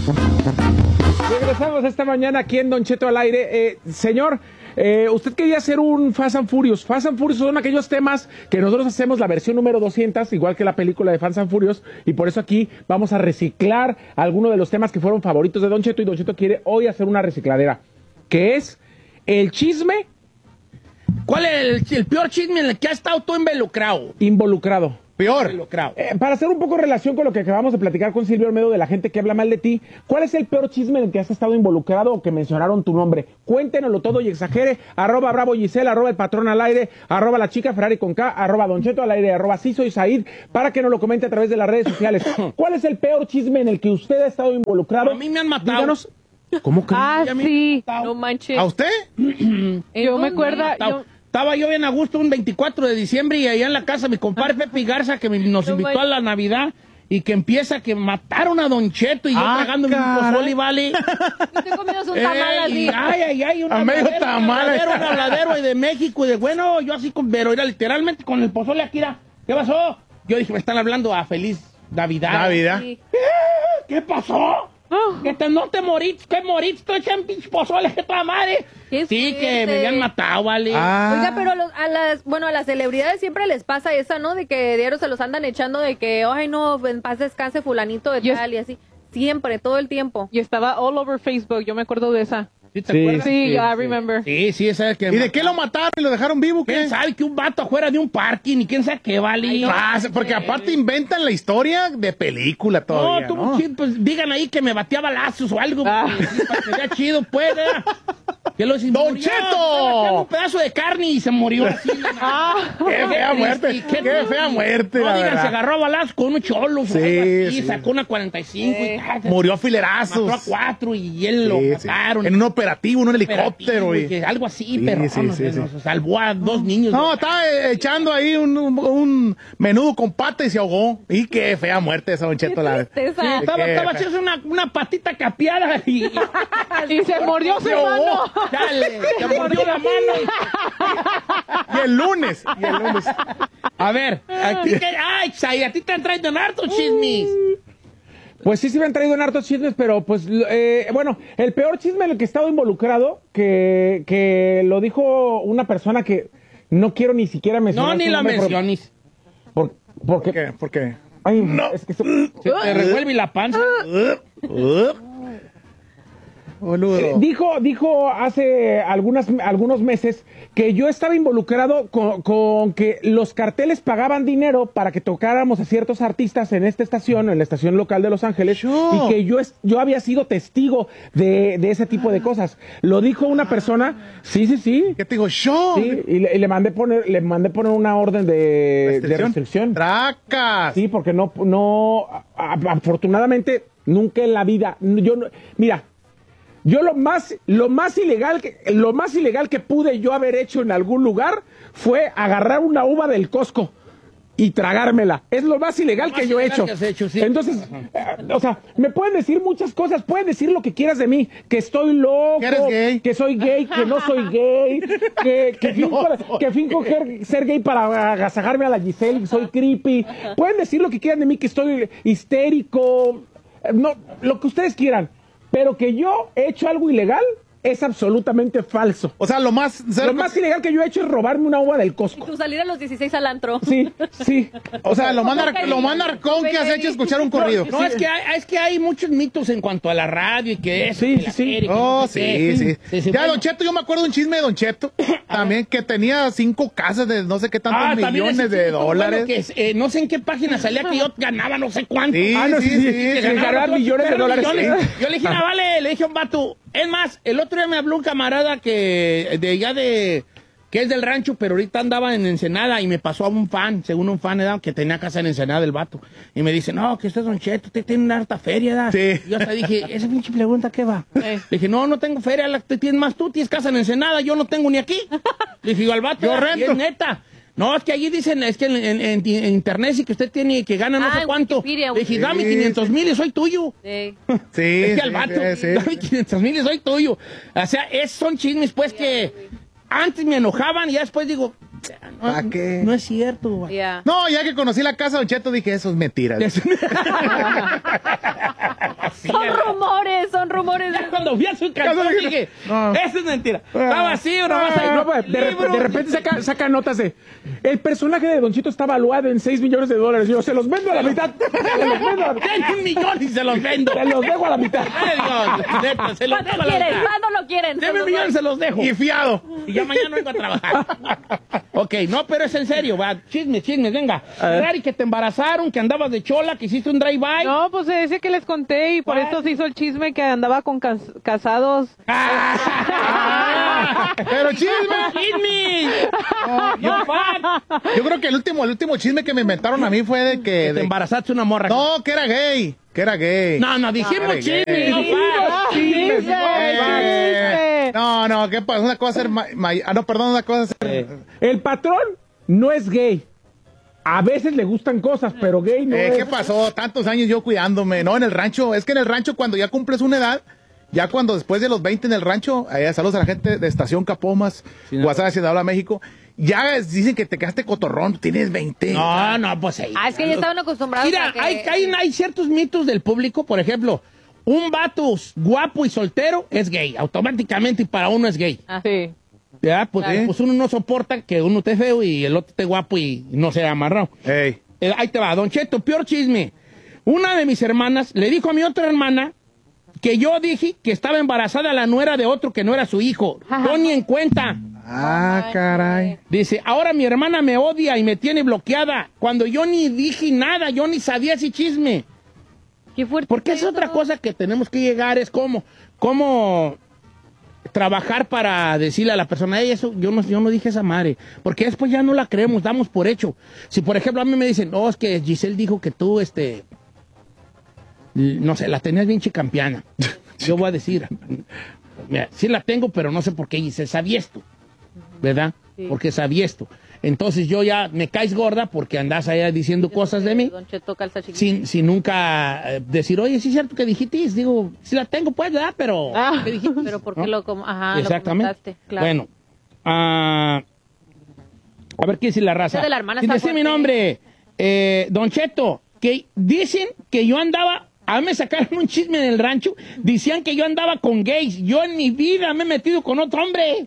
Regresamos esta mañana aquí en Don Cheto al aire. Señor, usted quería hacer un Fast and Furious. Fast and Furious son aquellos temas que nosotros hacemos la versión número 200, igual que la película de Fast and Furious, y por eso aquí vamos a reciclar algunos de los temas que fueron favoritos de Don Cheto, y Don Cheto quiere hoy hacer una recicladera, que es el chisme. ¿Cuál es el peor chisme en el que ha estado tú Involucrado. Peor. Para hacer un poco relación con lo que acabamos de platicar con Silvio Olmedo de la gente que habla mal de ti, ¿cuál es el peor chisme en el que has estado involucrado o que mencionaron tu nombre? Cuéntenoslo todo y exagere. @Bravo Giselle, @El Patrón al aire, @La Chica Ferrari con K, @Don Cheto al aire, @Sí Soy Said, para que nos lo comente a través de las redes sociales. ¿Cuál es el peor chisme en el que usted ha estado involucrado? A mí me han matado. Díganos. ¿Cómo que? Sí, no manches. ¿A usted? Yo me acuerdo. Estaba yo bien a gusto un 24 de diciembre y allá en la casa mi compadre Pepe Garza, que nos invitó a la Navidad, y que empieza que mataron a Don Cheto y yo tragando mi pozole, vale. Yo te comimos un tamal así. Ay, un habladero y de México, y de bueno, yo así, pero era literalmente con el pozole aquí, ¿qué pasó? Yo dije, me están hablando a Feliz Navidad. Sí. ¿Qué pasó? No te moriste, ¿qué moriste? Tú echan pinche pozole, que toda madre. Sí, que me habían matado, vale. Oiga, pero a las celebridades siempre les pasa esa, ¿no? De que diario se los andan echando de que, ay, no, en paz descanse fulanito de tal y así. Siempre, todo el tiempo. Y estaba all over Facebook, yo me acuerdo de esa. ¿Sí te acuerdas? Sí, I remember. Sí, esa es que... ¿Y de qué lo mataron y lo dejaron vivo? ¿Qué? ¿Quién sabe que un vato afuera de un parking y quién sabe qué, vale? Porque aparte inventan la historia de película todavía, ¿no? Pues digan ahí que me batía balazos o algo. Para que sea chido, pues, que lo ¡Don Cheto! Un pedazo de carne y se murió así. ¡Qué fea muerte! ¡Qué fea muerte, No, la digan, verdad! se agarró a balazos con unos cholos. Sí. Sacó una 45 y Murió a filerazos. mató a 4 y él lo mataron. En un operativo, en un helicóptero. Algo así, pero nos salvó a 2 niños. No, estaba echando ahí un menudo con pata y se ahogó. Y qué fea muerte esa, Don Cheto. Estaba haciendo una patita capeada y se mordió su mano. Dale, se mordió la mano. Y el lunes. A ver, a ti te han traído hartos chismes. Pues sí me han traído en hartos chismes, pero pues, bueno, el peor chisme en el que he estado involucrado, que lo dijo una persona que no quiero ni siquiera mencionar. No, ni la menciones. ¿Por qué? ¿Por qué? Ay, no. Es que se te revuelve la panza. Dijo hace algunos meses que yo estaba involucrado con que los carteles pagaban dinero para que tocáramos a ciertos artistas en esta estación, en la estación local de Los Ángeles, y que yo había sido testigo de ese tipo de cosas. Lo dijo una persona, sí. ¿Qué te digo? ¡Yo! Sí, y le mandé poner una orden de restricción. ¡Tracas! Sí, porque afortunadamente, nunca en la vida, mira, yo lo más ilegal que pude yo haber hecho en algún lugar fue agarrar una uva del Costco y tragármela. Es lo más ilegal que yo he hecho. Sí. Entonces, o sea, me pueden decir muchas cosas, pueden decir lo que quieras de mí, que estoy loco, que soy gay, que no soy gay, que finjo ser gay para agasajarme a la Giselle, que soy creepy. Pueden decir lo que quieran de mí, que estoy histérico, no, lo que ustedes quieran. Pero que yo he hecho algo ilegal es absolutamente falso. O sea, lo más ilegal que yo he hecho es robarme una uva del Costco. Y tú salir a los 16 al antro. Sí. O sea, lo más narcón que has hecho es escuchar un corrido. No, es que hay muchos mitos en cuanto a la radio y que eso. Sí. Ya, Don Cheto, yo me acuerdo un chisme de Don Cheto. También que tenía 5 casas de no sé qué tantos millones de dólares. Bueno, que, no sé en qué página salía que yo ganaba no sé cuánto. Que ganaba millones de dólares. Yo le dije, le dije a un vato. Es más, el otro día me habló un camarada que es del rancho, pero ahorita andaba en Ensenada y me pasó a un fan, según un fan, ¿verdad? Que tenía casa en Ensenada el vato. Y me dice, no, que usted es Don Cheto, usted tiene una harta feria, ¿verdad? Sí. Y yo hasta dije, esa pinche pregunta, ¿qué va? Le dije, no tengo feria, tú tienes casa en Ensenada, yo no tengo ni aquí. Le dije, al vato, yo rento. Y es neta. No, es que allí dicen, es que en internet sí que usted tiene, que gana no sé cuánto. Le dije, dame 500,000 y soy tuyo. Sí. Es que al vato, dame 500,000 y soy tuyo. O sea, son chismes, pues, que antes me enojaban y ya después digo, no es cierto. Yeah. No, ya que conocí la casa, Don Cheto, dije, eso es mentira. Son rumores. son rumores. Ya cuando vi a su calzón dije, eso es mentira. Estaba así, de repente saca notas de, el personaje de Don Chito está valuado en $6 millones. Yo se los vendo a la mitad. Tengo $1 millón y se los vendo. Se los dejo a la mitad. Dios, neta, se los dejo a la mitad. ¿Cuándo lo quieren? Deme $1 millón, se los dejo. Y fiado. Y ya mañana vengo a trabajar. Ok, no, pero es en serio, va. Chismes, venga. Rari, que te embarazaron, que andabas de chola, que hiciste un drive-by. No, pues ese que les conté y por esto se hizo el chisme que andaba con casados. Pero chisme. Yo creo que el último chisme que me inventaron a mí fue de que... Te embarazaste una morra. No, que era gay. No, dijimos chisme. No, ¿qué pasa? Una cosa es una cosa es El patrón no es gay. A veces le gustan cosas, pero gay no es. ¿Qué pasó? Tantos años yo cuidándome. No, en el rancho. Es que en el rancho cuando ya cumples una edad, ya cuando después de los 20 en el rancho, saludos a la gente de Estación Capomas, Guasave, Ciudad México, ya dicen que te quedaste cotorrón, tienes 20. No, pues ahí. Es que ya estaban acostumbrados Mira, a que... hay ciertos mitos del público, por ejemplo, un vato guapo y soltero es gay, automáticamente, y para uno es gay. Sí. Ya, pues uno no soporta que uno esté feo y el otro esté guapo y no sea amarrado. Hey. Ahí te va, Don Cheto, peor chisme. Una de mis hermanas le dijo a mi otra hermana que yo dije que estaba embarazada la nuera de otro que no era su hijo. Yo ni en cuenta. Caray. Dice, ahora mi hermana me odia y me tiene bloqueada cuando yo ni dije nada, yo ni sabía ese chisme. Qué fuerte. Porque es otra cosa que tenemos que llegar, es cómo trabajar para decirle a la persona, eso yo no dije esa madre, porque después ya no la creemos, damos por hecho. Si por ejemplo a mí me dicen, es que Giselle dijo que tú, no sé, la tenías bien chicampiana. Yo voy a decir, mira, sí la tengo, pero no sé por qué Giselle sabía esto, ¿verdad? Sí. Porque sabía esto. Entonces yo ya me caes gorda porque andas allá diciendo cosas de mí sin nunca decir, oye, sí es cierto que dijiste, digo, sí la tengo pues, ¿verdad? Pero ¿qué dijiste? Pero ¿por qué ¿no? Exactamente. Lo comentaste? Claro. Bueno, a ver qué dice la raza. De la hermana sin decir mi nombre, Don Cheto, que dicen que yo andaba, a mí me sacaron un chisme en el rancho, decían que yo andaba con gays, yo en mi vida me he metido con otro hombre.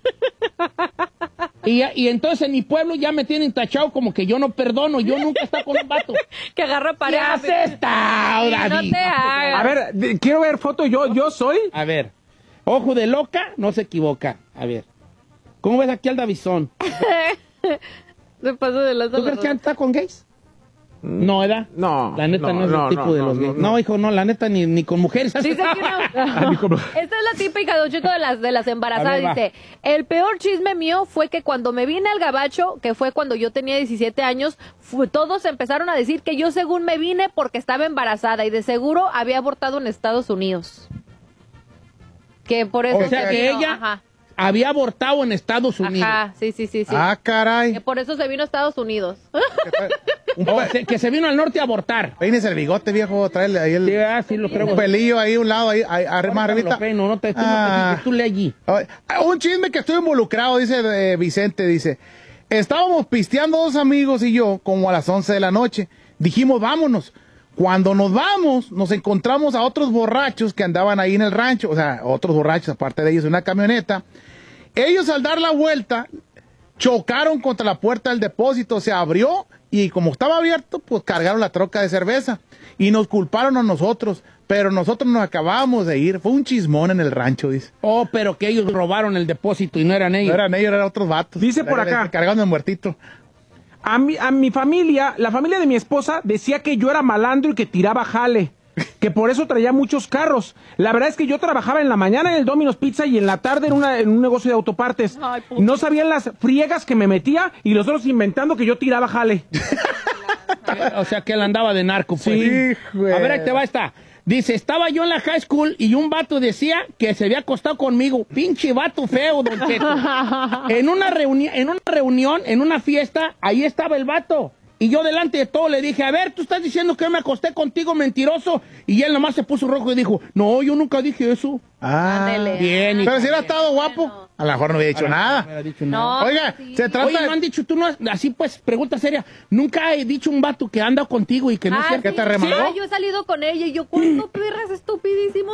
Y entonces en mi pueblo ya me tienen tachado como que yo no perdono, yo nunca he estado con un vato. Que agarra pareja. ¿Qué haces esta? No te hagas. A ver, quiero ver foto, yo soy. A ver, ojo de loca, no se equivoca. A ver, ¿cómo ves aquí al Davizón? Se pasó de las dos. ¿Tú crees que anda con gays? No, ¿verdad? No. La neta no es el tipo de los gays. No, hijo, no, la neta ni con mujeres. Dice que no. Esta es la típica, Don Cheto, de las embarazadas. Ver, dice, el peor chisme mío fue que cuando me vine al gabacho, que fue cuando yo tenía 17 años, todos empezaron a decir que yo según me vine porque estaba embarazada y de seguro había abortado en Estados Unidos. Que por eso... O sea, que ella... había abortado en Estados Unidos. Ajá, sí. Caray. Que por eso se vino a Estados Unidos. Que se vino al norte a abortar. Peines el bigote, viejo, tráele ahí sí, lo traigo. Un pelillo ahí, un lado, ahí más arribita. Tú lee allí. Un chisme que estoy involucrado, dice Vicente, dice, estábamos pisteando dos amigos y yo, como a las 11 de la noche. Dijimos, vámonos. Cuando nos vamos, nos encontramos a otros borrachos que andaban ahí en el rancho, o sea, otros borrachos, aparte de ellos, en una camioneta. Ellos al dar la vuelta, chocaron contra la puerta del depósito, se abrió y como estaba abierto, pues cargaron la troca de cerveza y nos culparon a nosotros, pero nosotros nos acabábamos de ir. Fue un chismón en el rancho, dice. Pero que ellos robaron el depósito y no eran ellos. No eran ellos, eran otros vatos. Dice por acá. Cargando el muertito. A mi familia, la familia de mi esposa decía que yo era malandro y que tiraba jale, que por eso traía muchos carros. La verdad es que yo trabajaba en la mañana en el Domino's Pizza y en la tarde en un negocio de autopartes. No sabían las friegas que me metía y los otros inventando que yo tiraba jale. O sea, que él andaba de narco. Pues. Sí, güey. A ver, ahí te va esta. Dice, estaba yo en la high school y un vato decía que se había acostado conmigo. Pinche vato feo, Don Cheto. En una reunión, en una fiesta, ahí estaba el vato. Y yo delante de todo le dije, a ver, tú estás diciendo que yo me acosté contigo, mentiroso. Y él nomás se puso rojo y dijo, no, yo nunca dije eso. Bien. Pero si hubiera estado guapo, no. A lo mejor no hubiera dicho nada. No, oiga, sí. se trata Oye, no han dicho, tú no has, así pues, pregunta seria, nunca he dicho un vato que anda contigo y que no es cierto. ¿Que te remangó? Yo he salido con ella y yo, ¿cuánto perras estupidísimo?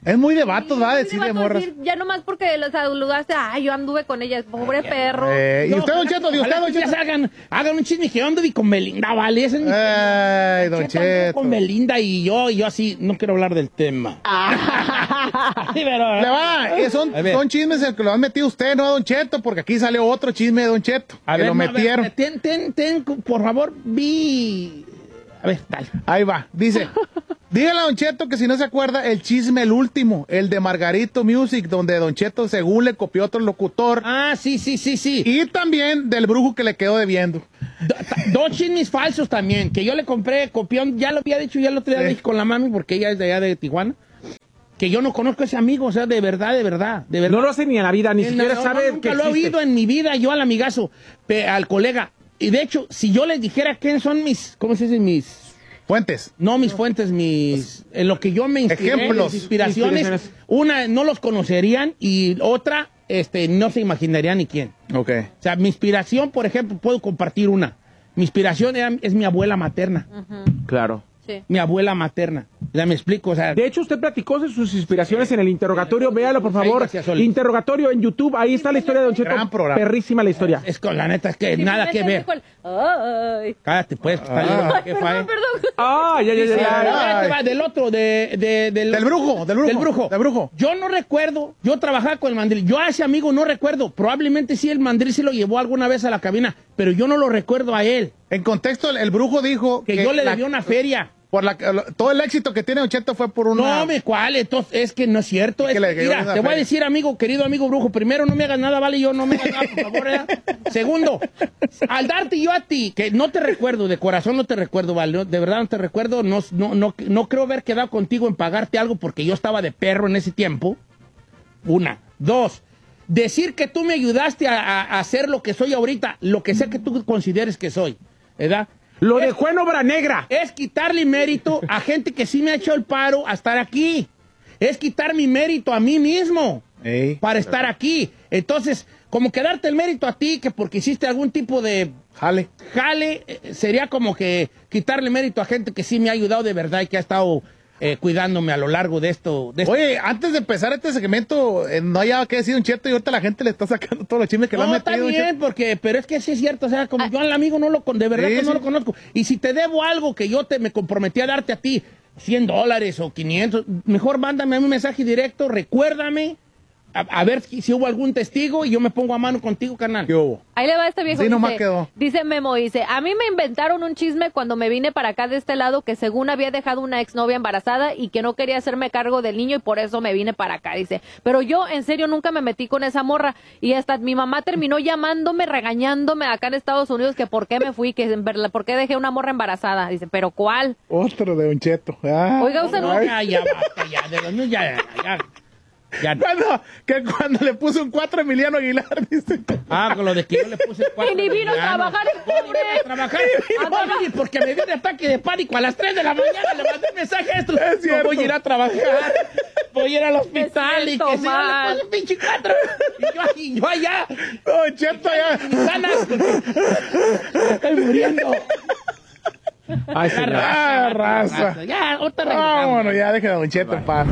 Es muy de vatos, va a decirle morras. Ya nomás porque los saludaste, yo anduve con ella, pobre perro. ¿Y usted, Don Cheto? Hagan un chisme que yo anduve con Belinda, ¿vale? Ese es mi Ay, Don Cheto. Con Belinda y yo así, no quiero hablar del tema. Sí, pero, le va, son chismes que lo han metido usted, no a Don Cheto, porque aquí sale otro chisme de Don Cheto. Lo metieron. Por favor, A ver, dale. Ahí va, dice... Dígale a Don Cheto que si no se acuerda el chisme, el último, el de Margarito Music, donde Don Cheto según le copió otro locutor. Ah, sí. Y también del brujo que le quedó debiendo. Dos chismes falsos también, que yo le compré copión, ya lo había dicho, ya lo otro día dije con la mami, porque ella es de allá de Tijuana, que yo no conozco a ese amigo, o sea, de verdad. No lo hace ni en la vida, ni siquiera sabe nunca que lo he existe. oído en mi vida, yo al amigazo, al colega. Y de hecho, si yo les dijera quién son ¿cómo se dice? Fuentes. No mis fuentes, en lo que yo me inspiré, ejemplos, mis inspiraciones. Una, no los conocerían y otra, no se imaginarían ni quién. Ok. O sea, mi inspiración, por ejemplo, puedo compartir una. Mi inspiración es mi abuela materna. Claro. Sí. Mi abuela materna. Ya me explico, o sea... De hecho, usted platicó de sus inspiraciones en el interrogatorio. Véalo, por favor. Interrogatorio en YouTube. Ahí está la historia de Don Cheto. Gran programa. Perrísima la historia. Es con la neta, es que nada que ver. Ay. Cállate, pues. Perdón. Ya. Del otro, del brujo. Yo no recuerdo, yo trabajaba con el mandril. Yo a ese amigo no recuerdo. Probablemente sí el mandril se lo llevó alguna vez a la cabina, pero yo no lo recuerdo a él. En contexto, el brujo dijo que yo le debía una feria. Todo el éxito que tiene Don Cheto fue por una... No, ¿cuál? Entonces, es que no es cierto. Mira, te voy a decir, querido amigo brujo, primero, no me hagas nada, ¿vale? Yo no me hagas nada, por favor, ¿eh? Segundo, al darte yo a ti, que no te recuerdo, de corazón no te recuerdo, ¿vale? De verdad no te recuerdo, no creo haber quedado contigo en pagarte algo porque yo estaba de perro en ese tiempo. Una. Dos, decir que tú me ayudaste a hacer lo que soy ahorita, lo que sea que tú consideres que soy, ¿verdad? Lo dejó en obra negra. Es quitarle mérito a gente que sí me ha hecho el paro a estar aquí. Es quitar mi mérito a mí mismo para estar aquí. Entonces, como que darte el mérito a ti, que porque hiciste algún tipo de jale, sería como que quitarle mérito a gente que sí me ha ayudado de verdad y que ha estado cuidándome a lo largo de esto. Oye, antes de empezar este segmento, no había que decir Don Cheto y ahorita la gente le está sacando todos los chismes que le han metido. No, está bien, pero es que sí es cierto, o sea, como yo al amigo de verdad que no lo conozco. Y si te debo algo que yo me comprometí a darte a ti, $100 o 500, mejor mándame un mensaje directo, recuérdame, a ver si hubo algún testigo y yo me pongo a mano contigo, carnal. ¿Qué hubo? Ahí le va este viejo. Sí, nomás quedó. Dice Memo, a mí me inventaron un chisme cuando me vine para acá de este lado que según había dejado una exnovia embarazada y que no quería hacerme cargo del niño y por eso me vine para acá, dice. Pero yo, en serio, nunca me metí con esa morra y hasta mi mamá terminó llamándome, regañándome acá en Estados Unidos que por qué me fui, que por qué dejé una morra embarazada. Dice, ¿pero cuál? Otro de Don Cheto. Oiga, usted no... Ya, basta, ya, de los niños, ya. Ya no. Cuando le puse un 4 a Emiliano Aguilar, dice. Con lo de que yo le puse 4. Y ni vino a trabajar el pobre. Porque me dio un ataque de pánico a las 3 de la mañana. Le mandé un mensaje a esto. No voy a ir a trabajar. Voy a ir al hospital y que se le puse pinche 4. Y yo allá. Don Cheto allá. Estoy muriendo. Ay, raza. Ya, otra regresamos. Vámonos, ya deja a Don Cheto en paz.